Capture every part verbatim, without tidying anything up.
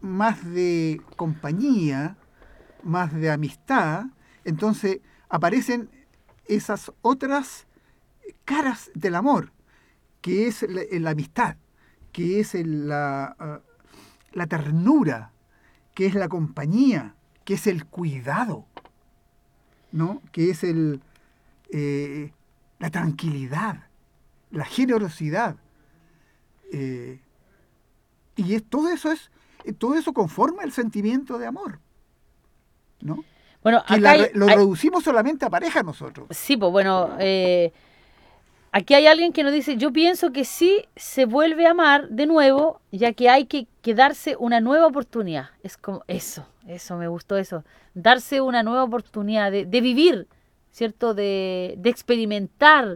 más de compañía, más de amistad, entonces aparecen esas otras caras del amor, que es la, la amistad, que es el- la, ah, la ternura, que es la compañía, que es el cuidado, ¿no? Que es el, eh, la tranquilidad, la generosidad. eh, y es, todo eso es, eh, todo eso conforma el sentimiento de amor, ¿no? Bueno, Que acá la hay, re- lo hay- reducimos solamente a pareja nosotros. sí, pues bueno, eh, aquí hay alguien que nos dice, yo pienso que sí se vuelve a amar de nuevo, ya que hay que, que darse una nueva oportunidad. Es como eso, eso, me gustó eso. Darse una nueva oportunidad de, de vivir, ¿cierto? De, de experimentar,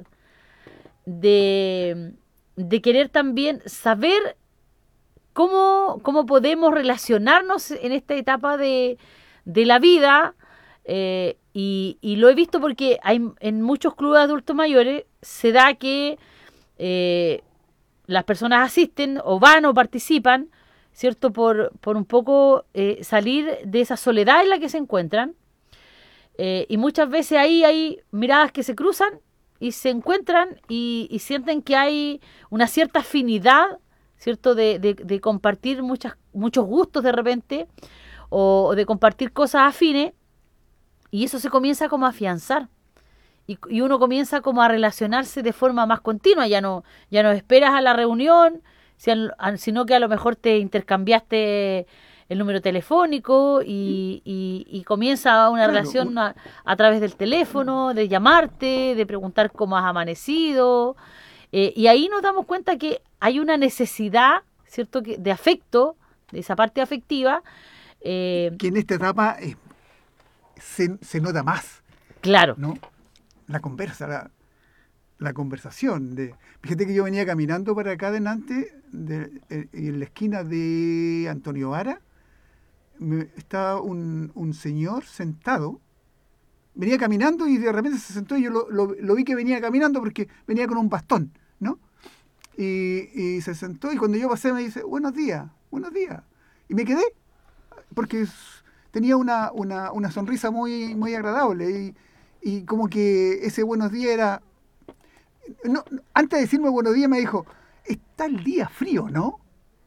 de, de querer también saber cómo, cómo podemos relacionarnos en esta etapa de, de la vida. eh, y, y lo he visto porque hay en muchos clubes de adultos mayores se da que eh, las personas asisten o van o participan, ¿cierto? Por, por un poco eh, salir de esa soledad en la que se encuentran. Eh, y muchas veces ahí hay miradas que se cruzan y se encuentran y, y sienten que hay una cierta afinidad, ¿cierto? De, de, de compartir muchas, muchos gustos de repente o, o de compartir cosas afines y eso se comienza como a afianzar. Y, y uno comienza como a relacionarse de forma más continua, ya no, ya no esperas a la reunión, sino que a lo mejor te intercambiaste el número telefónico y, y, y comienza una Claro, relación un- a, a, través del teléfono, de llamarte, de preguntar cómo has amanecido. Eh, y ahí nos damos cuenta que hay una necesidad, ¿cierto?, que, de afecto, de esa parte afectiva. Eh, que en esta etapa eh, se, se nota más, claro. ¿no? La conversa, la, la conversación. De, fíjate que yo venía caminando para acá adelante, de, eh, en la esquina de Antonio Vara, me, estaba un, un señor sentado, venía caminando y de repente se sentó y yo lo, lo, lo vi que venía caminando porque venía con un bastón, ¿no? Y, y se sentó y cuando yo pasé me dice, buenos días, buenos días. Y me quedé porque tenía una, una, una sonrisa muy, muy agradable y, y como que ese buenos días era... No, antes de decirme buenos días me dijo, está el día frío, ¿no?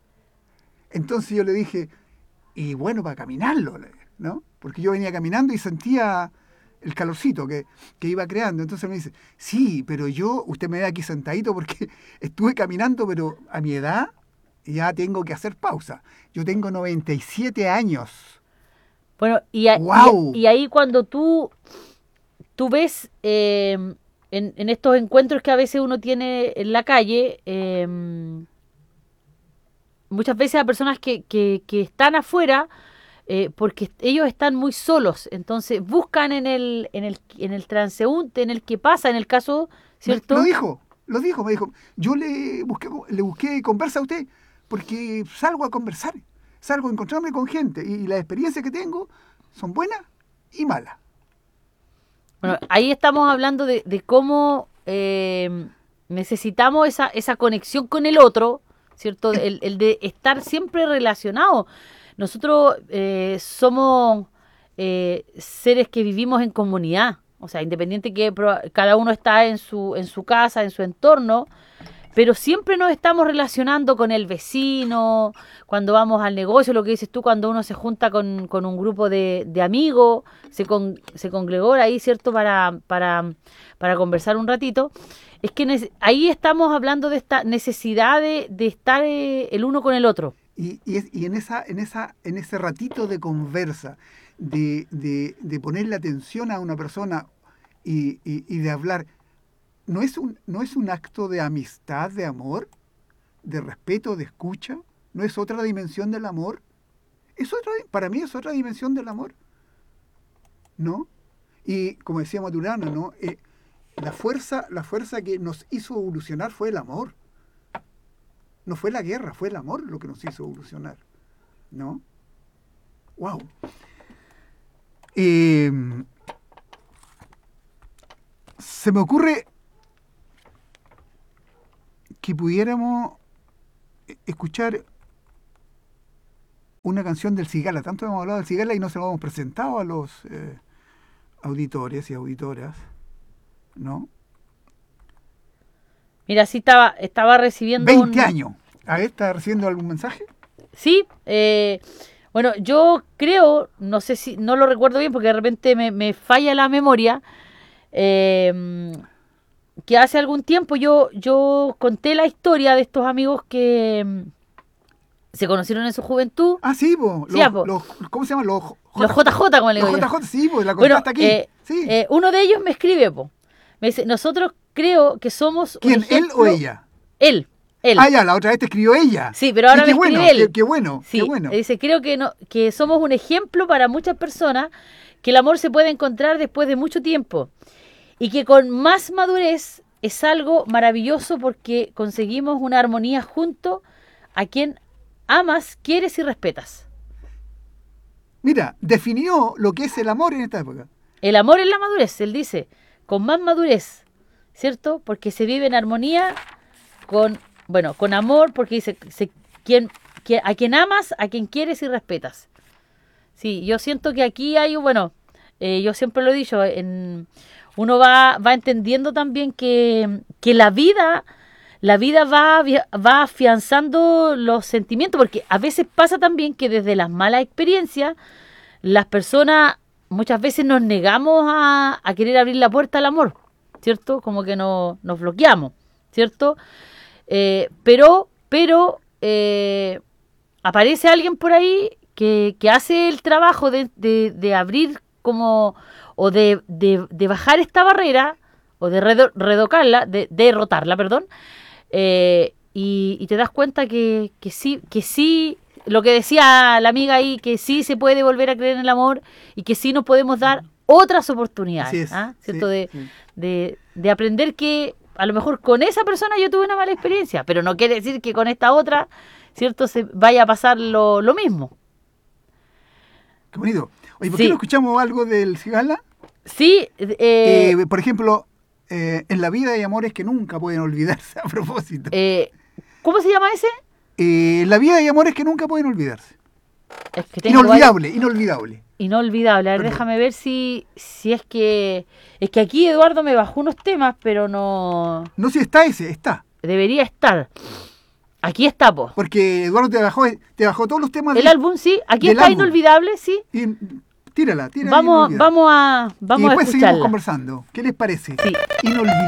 Entonces yo le dije, y bueno, para caminarlo, ¿no? Porque yo venía caminando y sentía el calorcito que, que iba creando. Entonces me dice, sí, pero yo, usted me ve aquí sentadito porque estuve caminando, pero a mi edad ya tengo que hacer pausa. Yo tengo noventa y siete años. Bueno, y, a- y, ¡Wow! y ahí cuando tú tú ves eh, en, en, estos encuentros que a veces uno tiene en la calle, eh, muchas veces a personas que, que, que están afuera, eh, porque ellos están muy solos, entonces buscan en el, en, el, en el transeúnte, en el que pasa, en el caso, Me, lo ¿cierto? dijo, lo dijo, me dijo, yo le busqué, le busqué conversa a usted porque salgo a conversar, salgo a encontrarme con gente y las experiencias que tengo son buenas y malas, Bueno, ¿no? ahí estamos hablando de, de cómo eh, necesitamos esa, esa conexión con el otro, ¿cierto? Eh, El, el de estar siempre relacionado. Nosotros eh, somos eh, seres que vivimos en comunidad, o sea, independiente que pro- cada uno está en su, en su casa, en su entorno, pero siempre nos estamos relacionando con el vecino, cuando vamos al negocio, lo que dices tú, cuando uno se junta con, con un grupo de, de amigos, se, con, se congregó ahí, ¿cierto?, para, para, para conversar un ratito. Es que nece- ahí estamos hablando de esta necesidad de, de estar eh, el uno con el otro. y, y, es- y en, esa, en, esa, en ese ratito de conversa, de, de, de ponerle atención a una persona y, y, y de hablar, ¿no es, un, ¿no es un acto de amistad, de amor, de respeto, de escucha? ¿No es otra dimensión del amor? Es otra, para mí es otra dimensión del amor, ¿no? Y como decía Maturana, ¿no? Eh, la, fuerza, la fuerza que nos hizo evolucionar fue el amor. No fue la guerra, fue el amor lo que nos hizo evolucionar, ¿no? ¡Wow! Eh, se me ocurre que pudiéramos escuchar una canción del Cigala. Tanto hemos hablado del Cigala y no se lo hemos presentado a los eh, auditores y auditoras, ¿no? Mira, sí estaba, estaba recibiendo... veinte un... años. A ver, ¿está recibiendo algún mensaje? Sí, eh, bueno, yo creo, no sé si, no lo recuerdo bien porque de repente me, me falla la memoria, eh, que hace algún tiempo yo, yo conté la historia de estos amigos que mm, se conocieron en su juventud. Ah, sí, po. Sí, Los, po. los, ¿cómo se llaman? Los J J. Los J J, como le digo Los yo. J J, sí, pues la Bueno, contaste aquí. eh, Sí. eh, uno de ellos me escribe, po. Me dice, nosotros creo que somos un ¿Quién, él ejemplo- o ella? Él, él. Ah, ya, la otra vez te escribió ella. Sí, pero ahora Y qué me bueno, escribe él. Qué, qué bueno, Sí, qué bueno. dice, creo que no, que somos un ejemplo para muchas personas, que el amor se puede encontrar después de mucho tiempo y que con más madurez es algo maravilloso porque conseguimos una armonía junto a quien amas, quieres y respetas. Mira, definió lo que es el amor en esta época. El amor es la madurez, él dice, con más madurez, ¿cierto? Porque se vive en armonía con, bueno, con amor, porque dice, se, quien, que, a quien amas, a quien quieres y respetas. Sí, yo siento que aquí hay, bueno, eh, yo siempre lo he dicho, en, uno va, va entendiendo también que, que la vida, la vida va, va afianzando los sentimientos, porque a veces pasa también que desde las malas experiencias, las personas muchas veces nos negamos a, a querer abrir la puerta al amor, ¿cierto? Como que no, nos bloqueamos, ¿cierto? Eh, pero, pero eh, aparece alguien por ahí que, que hace el trabajo de, de, de abrir como, o de, de, de bajar esta barrera, o de redo, redocarla, de, de derrotarla, perdón, eh, y, y te das cuenta que, que sí, que sí, lo que decía la amiga ahí, que sí se puede volver a creer en el amor y que sí nos podemos dar otras oportunidades, Así es, ¿ah? ¿Cierto? sí, de, sí. de, de aprender que a lo mejor con esa persona yo tuve una mala experiencia, pero no quiere decir que con esta otra, ¿cierto?, se vaya a pasar lo, lo mismo. Qué bonito. Oye, ¿por Sí. qué no escuchamos algo del Cigala? Sí, eh, Eh, por ejemplo, eh, en la vida hay amores que nunca pueden olvidarse, a propósito. eh, ¿cómo se llama ese? Eh, en la vida hay amores que nunca pueden olvidarse. Es que tengo Inolvidable, inolvidable. Inolvidable. A ver, Perdón. déjame ver si, si es que... Es que aquí Eduardo me bajó unos temas, pero no... No sé si está ese, está. Debería estar. Aquí está, po. Porque Eduardo te bajó, te bajó todos los temas El del- álbum, sí. Aquí del está álbum. Inolvidable, sí. y, tírala, tírala. Vamos, Inolvidable. vamos a, y vamos a después seguimos escucharla. conversando. ¿Qué les parece? Sí. Inolvidable.